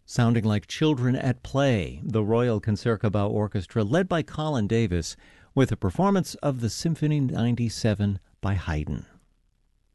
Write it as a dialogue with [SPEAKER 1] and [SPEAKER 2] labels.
[SPEAKER 1] Sounding like children at play, the Royal Concertgebouw Orchestra, led by Colin Davis, with a performance of the Symphony 97 by Haydn.